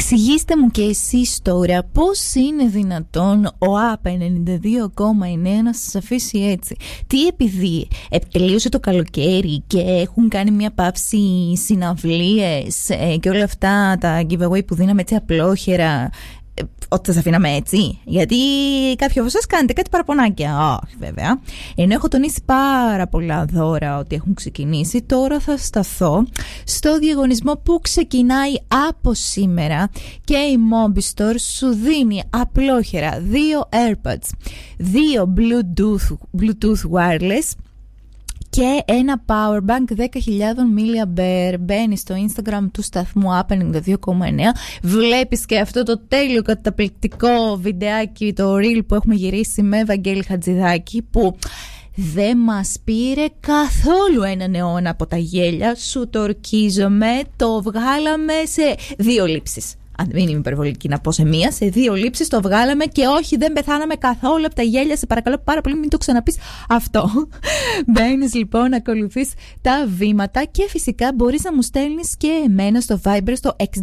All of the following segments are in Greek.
Εξηγήστε μου και εσείς τώρα πώς είναι δυνατόν ο ΑΠ 92,9 να σας αφήσει έτσι. Τι, επειδή τελείωσε το καλοκαίρι και έχουν κάνει μια παύση συναυλίες και όλα αυτά τα giveaway που δίναμε έτσι απλόχερα, ότι σας αφήναμε έτσι? Γιατί κάποιοι από εσάς κάνετε κάτι παραπονάκια. Όχι βέβαια. Ενώ έχω τονίσει πάρα πολλά δώρα ότι έχουν ξεκινήσει, τώρα θα σταθώ στο διαγωνισμό που ξεκινάει από σήμερα και η Mobistore σου δίνει απλόχερα 2 AirPods, 2 Bluetooth wireless και ένα powerbank 10.000 mAh. Μπαίνεις στο Instagram του σταθμού Up92,9, βλέπεις και αυτό το τέλειο καταπληκτικό βιντεάκι, το reel που έχουμε γυρίσει με Βαγγέλη Χατζηδάκη, που δεν μας πήρε καθόλου έναν αιώνα από τα γέλια. Σου το ορκίζομαι, το βγάλαμε σε 2 λήψεις. Αν δεν είμαι υπερβολική να πω σε μία, σε 2 λήψεις το βγάλαμε και όχι, δεν πεθάναμε καθόλου από τα γέλια. Σε παρακαλώ πάρα πολύ, μην το ξαναπείς αυτό. Μπαίνεις λοιπόν να ακολουθείς τα βήματα και φυσικά μπορείς να μου στέλνεις και εμένα στο Viber στο 6931 929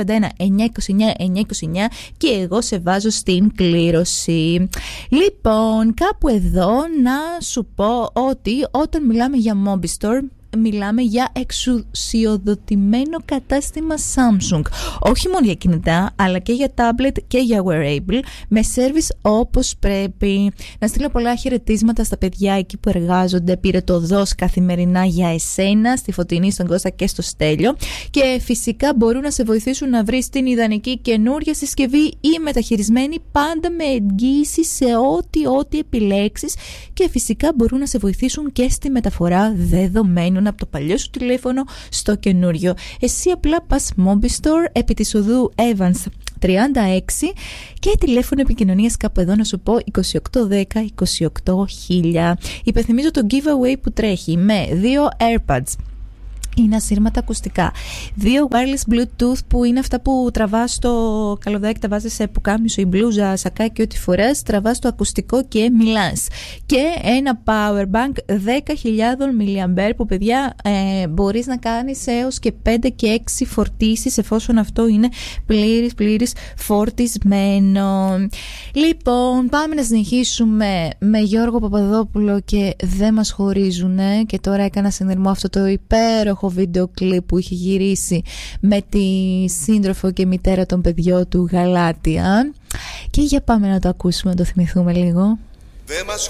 929 και εγώ σε βάζω στην κλήρωση. Λοιπόν, κάπου εδώ να σου πω ότι όταν μιλάμε για Mobistore, μιλάμε για εξουσιοδοτημένο κατάστημα Samsung. Όχι μόνο για κινητά, αλλά και για tablet και για wearable, με service όπως πρέπει. Να στείλω πολλά χαιρετίσματα στα παιδιά εκεί που εργάζονται. Πήρε το δος καθημερινά για εσένα, στη Φωτεινή, στον Κώστα και στο Στέλιο. Και φυσικά μπορούν να σε βοηθήσουν να βρεις την ιδανική καινούρια συσκευή ή μεταχειρισμένη, πάντα με εγγύηση σε ό,τι επιλέξεις. Και φυσικά μπορούν να σε βοηθήσουν και στη μεταφορά δεδομένων από το παλιό σου τηλέφωνο στο καινούριο. Εσύ απλά πας Mobistore επί της οδού Evans 36 και τηλέφωνο επικοινωνίας κάπου εδώ να σου πω 2810-28.000. Υπενθυμίζω το giveaway που τρέχει με 2 AirPods. Είναι ασύρματα ακουστικά. 2 wireless Bluetooth που είναι αυτά που τραβάς το καλωδάκι, τα βάζεις σε πουκάμισο ή μπλούζα, σακάκι, ό,τι φοράς, τραβάς το ακουστικό και μιλάς. Και ένα powerbank 10.000 mAh που, παιδιά, μπορείς να κάνεις έως και 5 και 6 φορτίσεις εφόσον αυτό είναι πλήρης φορτισμένο. Λοιπόν, πάμε να συνεχίσουμε με Γιώργο Παπαδόπουλο και δεν μας χωρίζουνε. Και τώρα έκανα συνειρμό αυτό το υπέροχο βίντεο κλιπ που είχε γυρίσει με τη σύντροφο και μητέρα των παιδιών του Γαλάτια. Και για πάμε να το ακούσουμε, να το θυμηθούμε λίγο. Δεν μας